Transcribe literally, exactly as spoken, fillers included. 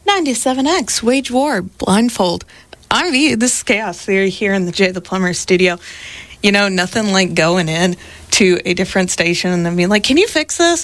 ninety-seven X, Wage War, Blindfold. I'm V. This is Chaos Theory here in the Jay the Plumber studio. You know, nothing like going in to a different station and then being like, can you fix this?